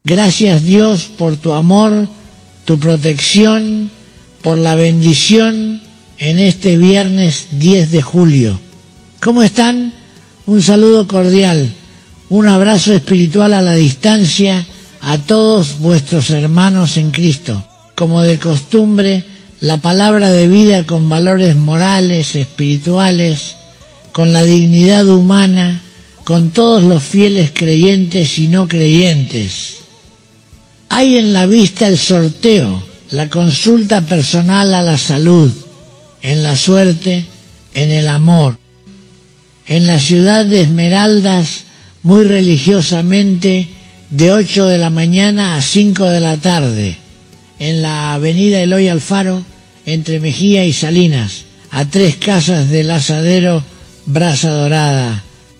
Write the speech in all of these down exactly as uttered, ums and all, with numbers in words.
Gracias, Dios, por tu amor, tu protección, por la bendición en este viernes diez de julio. ¿Cómo están? Un saludo cordial, un abrazo espiritual a la distancia a todos vuestros hermanos en Cristo. Como de costumbre, la palabra de vida con valores morales, espirituales, con la dignidad humana, con todos los fieles creyentes y no creyentes. Hay en la vista el sorteo, la consulta personal a la salud, en la suerte, en el amor. En la ciudad de Esmeraldas, muy religiosamente, de ocho de la mañana a cinco de la tarde, en la avenida Eloy Alfaro, entre Mejía y Salinas, a tres casas del asadero Brasa Dorada.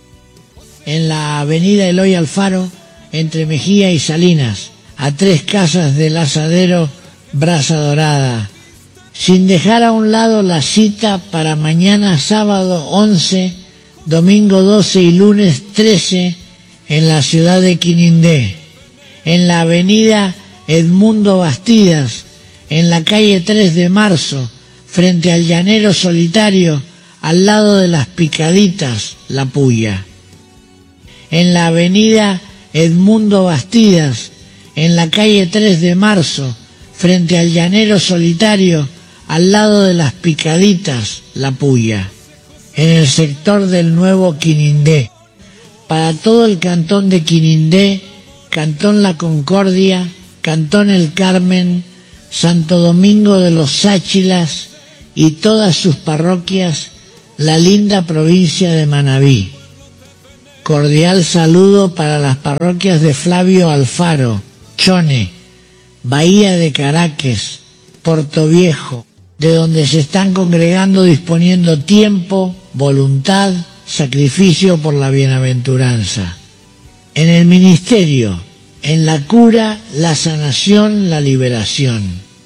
En la avenida Eloy Alfaro, entre Mejía y Salinas, a tres casas del asadero Brasa Dorada, sin dejar a un lado la cita para mañana sábado once, domingo doce y lunes trece en la ciudad de Quinindé, en la avenida Edmundo Bastidas, en la calle tres de marzo, frente al Llanero Solitario, al lado de las Picaditas, La Puya. En la avenida Edmundo Bastidas, en la calle tres de marzo, frente al Llanero Solitario, al lado de las Picaditas, La Puya, en el sector del Nuevo Quinindé. Para todo el cantón de Quinindé, Cantón La Concordia, Cantón El Carmen, Santo Domingo de los Sáchilas y todas sus parroquias, la linda provincia de Manabí. Cordial saludo para las parroquias de Flavio Alfaro, Chone, Bahía de Caracas, Portoviejo, de donde se están congregando disponiendo tiempo, voluntad, sacrificio por la bienaventuranza. En el ministerio, en la cura, la sanación, la liberación.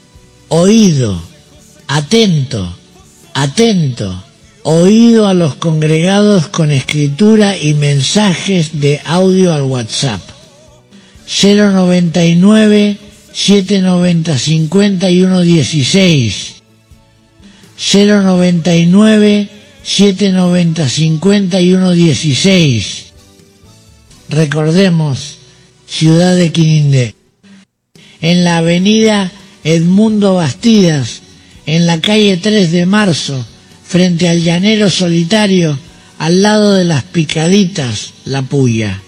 Oído, atento, atento, oído a los congregados con escritura y mensajes de audio al WhatsApp. cero noventa y nueve, siete noventa, cincuenta y uno dieciséis. cero noventa y nueve, siete noventa, cincuenta y uno dieciséis. Recordemos, ciudad de Quinindé. En la avenida Edmundo Bastidas, en la calle tres de marzo, frente al Llanero Solitario, al lado de las Picaditas, La Puya.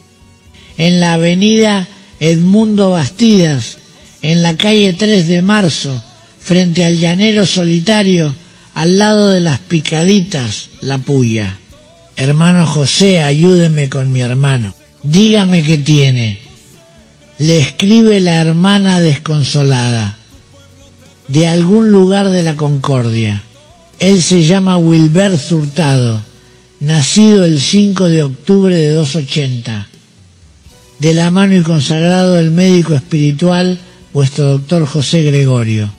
En la avenida Edmundo Bastidas, en la calle tres de marzo, frente al Llanero Solitario, al lado de las Picaditas, La Puya. Hermano José, ayúdeme con mi hermano. Dígame qué tiene. Le escribe la hermana desconsolada, de algún lugar de la Concordia. Él se llama Wilber Hurtado, nacido el cinco de octubre de doscientos ochenta. De la mano y consagrado del médico espiritual, vuestro doctor José Gregorio.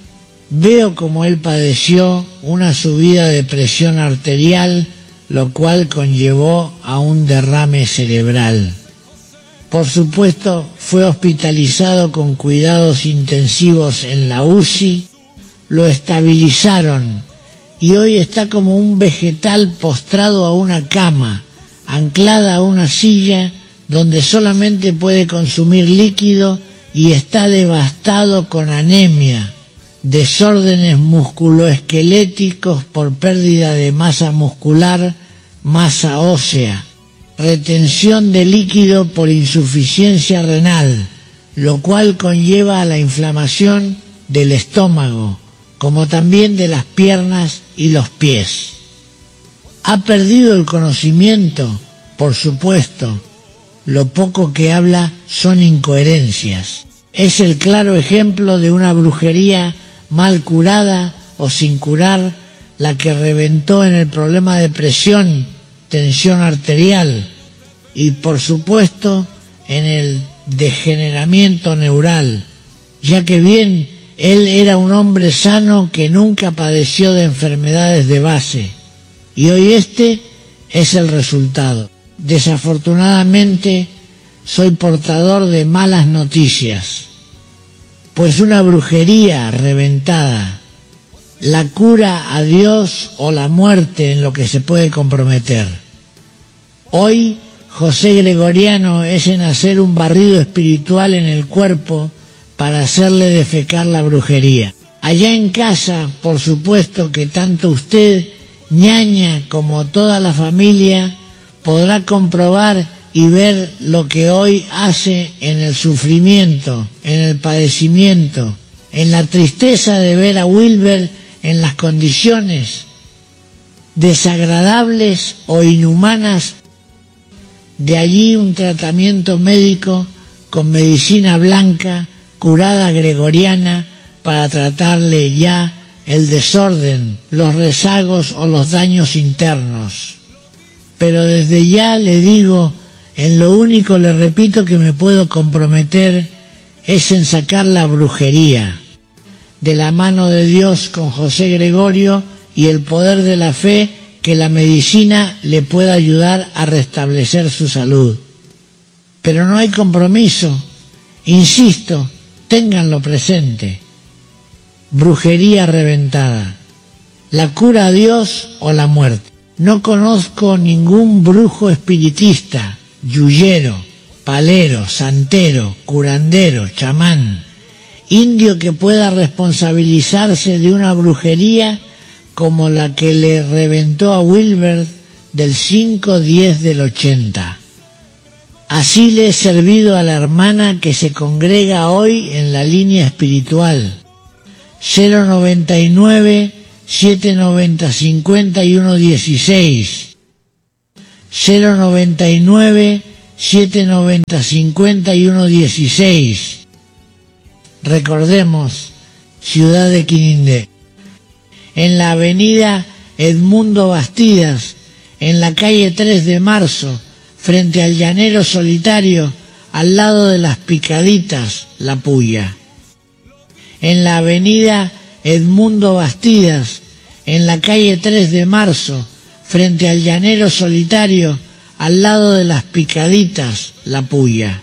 Veo como él padeció una subida de presión arterial, lo cual conllevó a un derrame cerebral. Por supuesto, fue hospitalizado con cuidados intensivos en la U C I, lo estabilizaron y hoy está como un vegetal postrado a una cama, anclada a una silla donde solamente puede consumir líquido y está devastado con anemia, desórdenes musculoesqueléticos por pérdida de masa muscular, masa ósea, retención de líquido por insuficiencia renal, lo cual conlleva a la inflamación del estómago, como también de las piernas y los pies. Ha perdido el conocimiento, por supuesto. Lo poco que habla son incoherencias. Es el claro ejemplo de una brujería mal curada o sin curar, la que reventó en el problema de presión, tensión arterial y, por supuesto, en el degeneramiento neural, ya que bien él era un hombre sano que nunca padeció de enfermedades de base, y hoy este es el resultado. Desafortunadamente, soy portador de malas noticias, pues una brujería reventada, la cura a Dios o la muerte en lo que se puede comprometer. Hoy José Gregoriano es en hacer un barrido espiritual en el cuerpo para hacerle defecar la brujería. Allá en casa, por supuesto que tanto usted, ñaña, como toda la familia podrá comprobar y ver lo que hoy hace en el sufrimiento, en el padecimiento, en la tristeza de ver a Wilber en las condiciones desagradables o inhumanas. De allí un tratamiento médico con medicina blanca, curada gregoriana, para tratarle ya el desorden, los rezagos o los daños internos. Pero desde ya le digo, en lo único le repito que me puedo comprometer es en sacar la brujería, de la mano de Dios con José Gregorio y el poder de la fe, que la medicina le pueda ayudar a restablecer su salud. Pero no hay compromiso, insisto, ténganlo presente. Brujería reventada, la cura a Dios o la muerte. No conozco ningún brujo espiritista, yuyero, palero, santero, curandero, chamán, indio que pueda responsabilizarse de una brujería como la que le reventó a Wilber del cinco diez del ochenta. Así le he servido a la hermana que se congrega hoy en la línea espiritual. cero noventa y nueve, siete noventa, cincuenta y uno dieciséis. cero noventa y nueve, siete noventa, cincuenta y uno dieciséis. Recordemos, ciudad de Quinindé. En la avenida Edmundo Bastidas, en la calle tres de marzo, frente al Llanero Solitario, al lado de las Picaditas, La Puya. En la avenida Edmundo Bastidas, en la calle tres de marzo, frente al Llanero Solitario, al lado de las Picaditas, La Puya.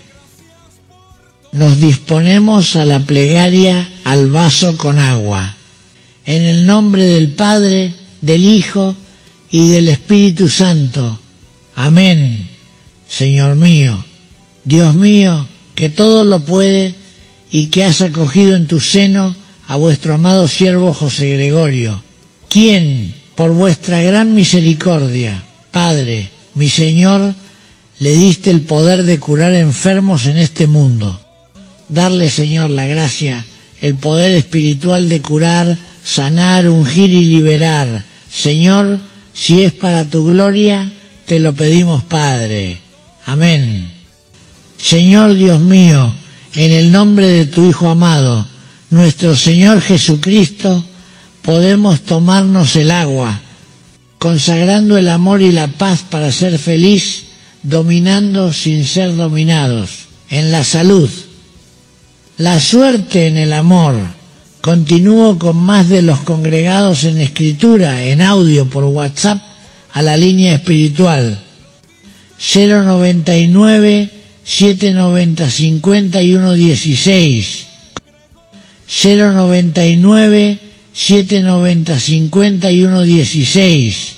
Nos disponemos a la plegaria al vaso con agua. En el nombre del Padre, del Hijo y del Espíritu Santo. Amén. Señor mío, Dios mío, que todo lo puede y que has acogido en tu seno a vuestro amado siervo José Gregorio, quien, por vuestra gran misericordia, Padre, mi Señor, le diste el poder de curar enfermos en este mundo. Darle, Señor, la gracia, el poder espiritual de curar, sanar, ungir y liberar. Señor, si es para tu gloria, te lo pedimos, Padre. Amén. Señor Dios mío, en el nombre de tu Hijo amado, nuestro Señor Jesucristo, podemos tomarnos el agua, consagrando el amor y la paz para ser feliz, dominando sin ser dominados, en la salud, la suerte en el amor. Continúo con más de los congregados en escritura, en audio por WhatsApp, a la línea espiritual. cero noventa y nueve, siete noventa, cincuenta y uno dieciséis. cero noventa y nueve, siete noventa, cincuenta y uno dieciséis.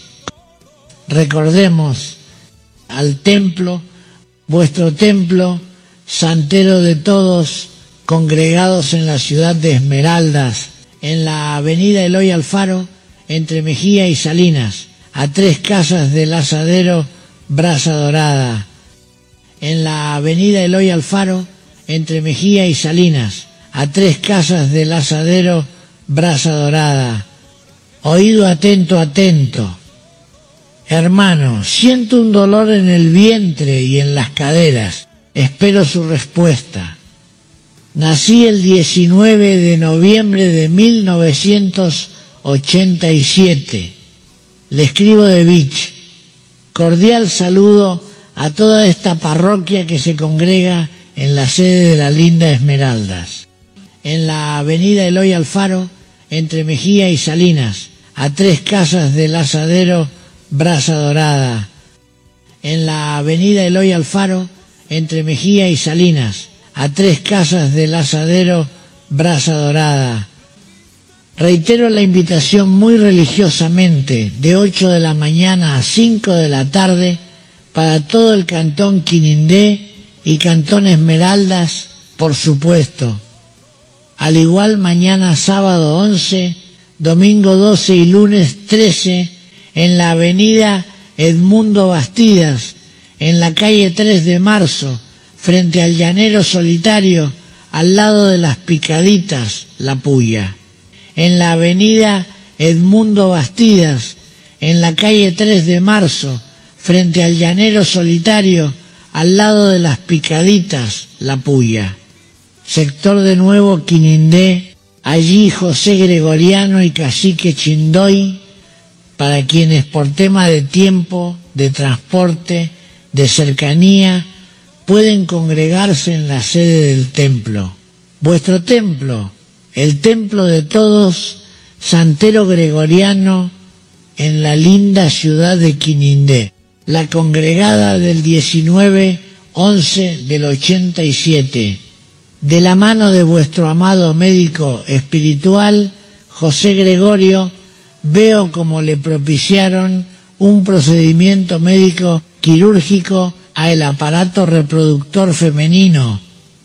Recordemos al templo, vuestro templo, santero de todos, congregados en la ciudad de Esmeraldas, en la avenida Eloy Alfaro, entre Mejía y Salinas, a tres casas del asadero Brasa Dorada. En la avenida Eloy Alfaro, entre Mejía y Salinas, a tres casas del asadero Brasa Dorada. Oído atento, atento. Hermano, siento un dolor en el vientre y en las caderas. Espero su respuesta. Nací el diecinueve de noviembre de mil novecientos ochenta y siete. Le escribo de Vich. Cordial saludo a toda esta parroquia que se congrega en la sede de la linda Esmeraldas. En la avenida Eloy Alfaro, entre Mejía y Salinas, a tres casas del asadero Brasa Dorada. En la avenida Eloy Alfaro, entre Mejía y Salinas, a tres casas del asadero Brasa Dorada. Reitero la invitación muy religiosamente, de ocho de la mañana a cinco de la tarde, para todo el cantón Quinindé y cantón Esmeraldas, por supuesto. Al igual mañana sábado once, domingo doce y lunes trece, en la avenida Edmundo Bastidas, en la calle tres de marzo, frente al Llanero Solitario, al lado de las Picaditas, La Puya. En la avenida Edmundo Bastidas, en la calle tres de marzo, frente al Llanero Solitario, al lado de las Picaditas, La Puya. Sector de nuevo Quinindé, allí José Gregoriano y Cacique Chindoy, para quienes por tema de tiempo, de transporte, de cercanía, pueden congregarse en la sede del templo. Vuestro templo, el templo de todos, Santero Gregoriano, en la linda ciudad de Quinindé. La congregada del diecinueve once del ochenta y siete, de la mano de vuestro amado médico espiritual, José Gregorio, veo como le propiciaron un procedimiento médico quirúrgico al aparato reproductor femenino.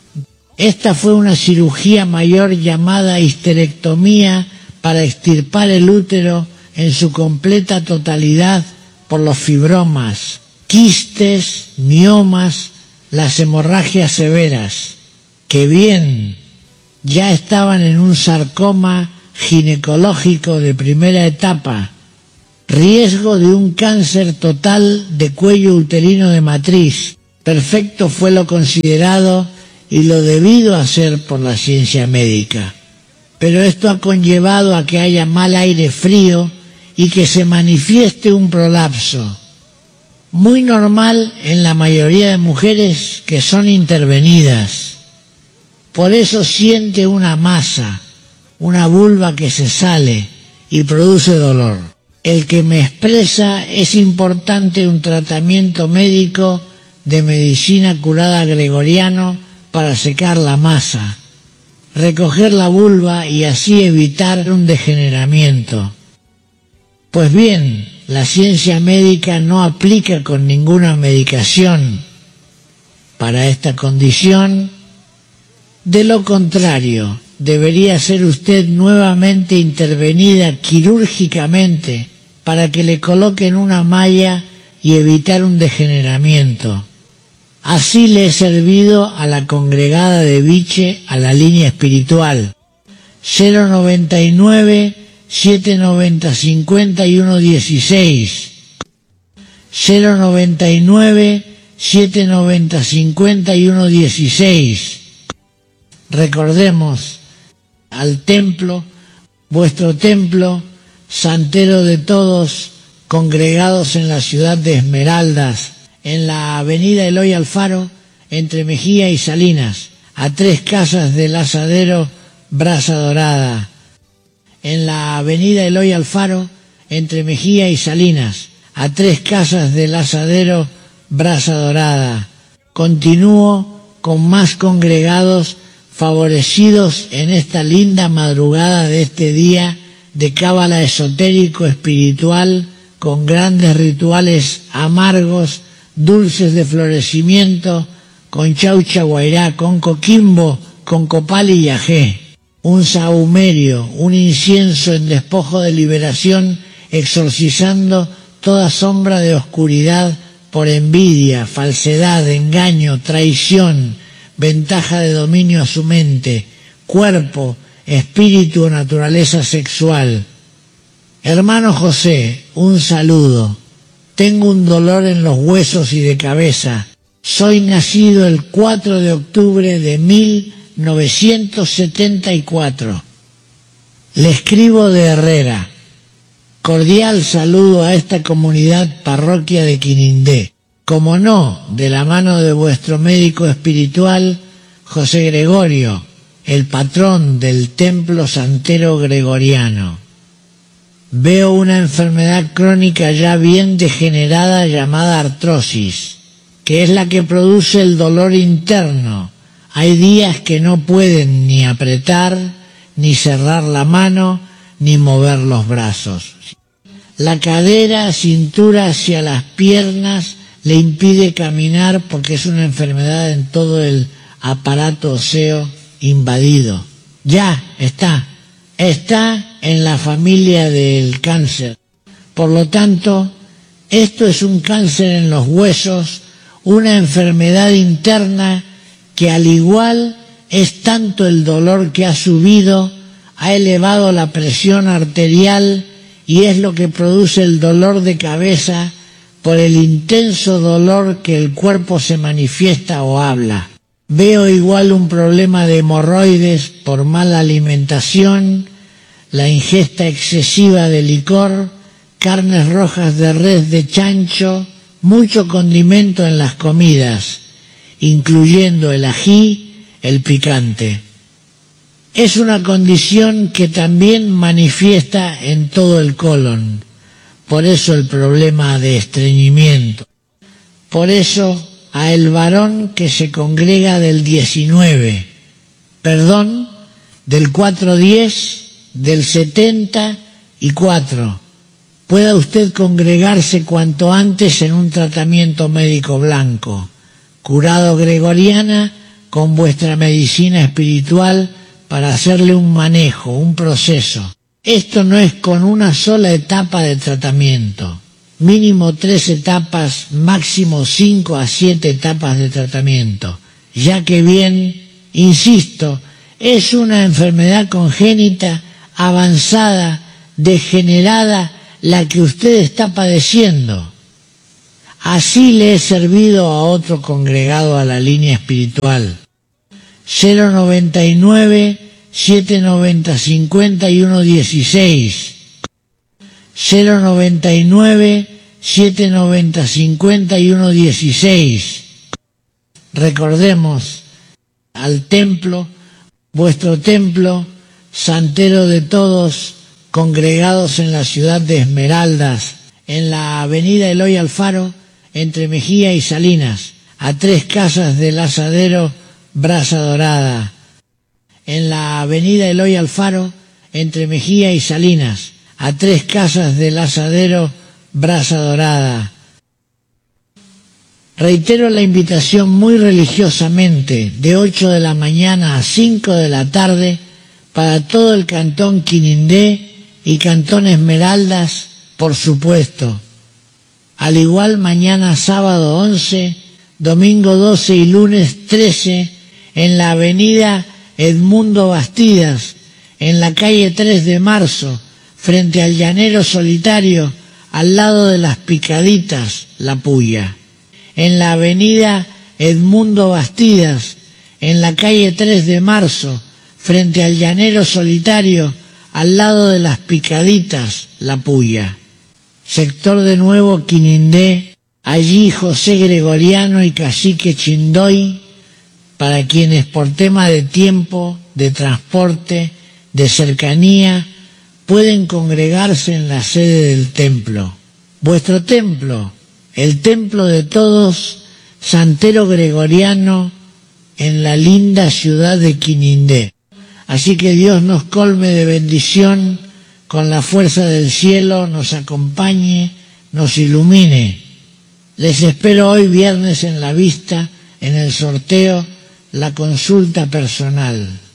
Esta fue una cirugía mayor llamada histerectomía para extirpar el útero en su completa totalidad por los fibromas, quistes, miomas, las hemorragias severas, que bien ya estaban en un sarcoma ginecológico de primera etapa, riesgo de un cáncer total de cuello uterino de matriz. Perfecto fue lo considerado y lo debido hacer por la ciencia médica. Pero esto ha conllevado a que haya mal aire frío y que se manifieste un prolapso, muy normal en la mayoría de mujeres que son intervenidas. Por eso siente una masa, una vulva que se sale y produce dolor. El que me expresa es importante un tratamiento médico de medicina curada gregoriano para secar la masa, recoger la vulva y así evitar un degeneramiento. Pues bien, la ciencia médica no aplica con ninguna medicación para esta condición. De lo contrario, debería ser usted nuevamente intervenida quirúrgicamente para que le coloquen una malla y evitar un degeneramiento. Así le he servido a la congregada de Viche, a la línea espiritual. cero noventa y nueve, siete noventa, cincuenta y uno dieciséis. cero noventa y nueve, siete noventa, cincuenta y uno dieciséis. Recordemos al templo, vuestro templo, santero de todos, congregados en la ciudad de Esmeraldas, en la avenida Eloy Alfaro, entre Mejía y Salinas, a tres casas del asadero Brasa Dorada. En la avenida Eloy Alfaro, entre Mejía y Salinas, a tres casas del asadero Brasa Dorada. Continúo con más congregados favorecidos en esta linda madrugada de este día de cábala esotérico espiritual, con grandes rituales amargos, dulces de florecimiento, con chaucha guairá, con coquimbo, con copal y yajé, un sahumerio, un incienso en despojo de liberación, exorcizando toda sombra de oscuridad por envidia, falsedad, engaño, traición, ventaja de dominio a su mente, cuerpo, espíritu o naturaleza sexual. Hermano José, un saludo. Tengo un dolor en los huesos y de cabeza. Soy nacido el cuatro de octubre de mil novecientos setenta y cuatro. Le escribo de Herrera. Cordial saludo a esta comunidad parroquia de Quinindé. Como no, de la mano de vuestro médico espiritual, José Gregorio, el patrón del templo santero gregoriano. Veo una enfermedad crónica ya bien degenerada llamada artrosis. que es la que produce el dolor interno. Hay días que no pueden ni apretar, ni cerrar la mano, ni mover los brazos. La cadera, cintura hacia las piernas le impide caminar porque es una enfermedad en todo el aparato óseo invadido. Ya está, está en la familia del cáncer. Por lo tanto, esto es un cáncer en los huesos, una enfermedad interna que al igual es tanto el dolor que ha subido, ha elevado la presión arterial y es lo que produce el dolor de cabeza por el intenso dolor que el cuerpo se manifiesta o habla. Veo igual un problema de hemorroides por mala alimentación, la ingesta excesiva de licor, carnes rojas de res, de chancho, mucho condimento en las comidas, incluyendo el ají, el picante. Es una condición que también manifiesta en todo el colon, por eso el problema de estreñimiento. Por eso a el varón que se congrega del diecinueve, perdón, del cuatro diez, del setenta y cuatro, pueda usted congregarse cuanto antes en un tratamiento médico blanco, curado gregoriana con vuestra medicina espiritual para hacerle un manejo, un proceso. Esto no es con una sola etapa de tratamiento, mínimo tres etapas, máximo cinco a siete etapas de tratamiento, ya que bien, insisto, es una enfermedad congénita, avanzada, degenerada, la que usted está padeciendo. Así le he servido a otro congregado a la línea espiritual. cero noventa y nueve, siete noventa, cincuenta y uno dieciséis. cero noventa y nueve, siete noventa, cincuenta y uno dieciséis. Recordemos al templo, vuestro templo, santero de todos, congregados en la ciudad de Esmeraldas, en la avenida Eloy Alfaro, entre Mejía y Salinas, a tres casas del asadero Brasa Dorada. En la avenida Eloy Alfaro, entre Mejía y Salinas, a tres casas del asadero Brasa Dorada. Reitero la invitación muy religiosamente, de ocho de la mañana a cinco de la tarde, para todo el cantón Quinindé y cantón Esmeraldas, por supuesto. Al igual mañana sábado once, domingo doce y lunes trece, en la avenida Edmundo Bastidas, en la calle tres de marzo, frente al Llanero Solitario, al lado de las Picaditas, La Puya. En la avenida Edmundo Bastidas, en la calle tres de marzo, frente al Llanero Solitario, al lado de las Picaditas, La Puya. Sector de nuevo Quinindé, allí José Gregoriano y Cacique Chindoy, para quienes por tema de tiempo, de transporte, de cercanía, pueden congregarse en la sede del templo. Vuestro templo, el templo de todos, Santero Gregoriano, en la linda ciudad de Quinindé. Así que Dios nos colme de bendición, con la fuerza del cielo, nos acompañe, nos ilumine. Les espero hoy viernes en la vista, en el sorteo, la consulta personal.